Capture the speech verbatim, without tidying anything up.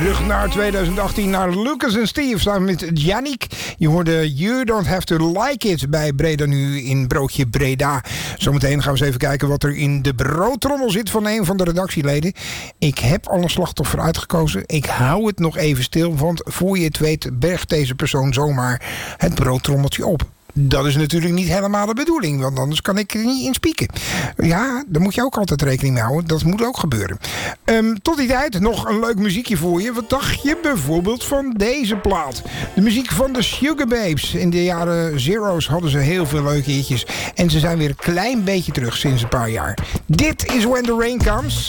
Terug naar twintig achttien, naar Lucas en Steve samen met Yannick. Je hoorde You Don't Have To Like It bij Breda nu in Broodje Breda. Zometeen gaan we eens even kijken wat er in de broodtrommel zit van een van de redactieleden. Ik heb al een slachtoffer uitgekozen. Ik hou het nog even stil, want voor je het weet bergt deze persoon zomaar het broodtrommeltje op. Dat is natuurlijk niet helemaal de bedoeling, want anders kan ik er niet in spieken. Ja, daar moet je ook altijd rekening mee houden. Dat moet ook gebeuren. Um, tot die tijd nog een leuk muziekje voor je. Wat dacht je bijvoorbeeld van deze plaat? De muziek van de Sugababes. In de jaren zero's hadden ze heel veel leuke hitjes. En ze zijn weer een klein beetje terug sinds een paar jaar. Dit is When the Rain Comes.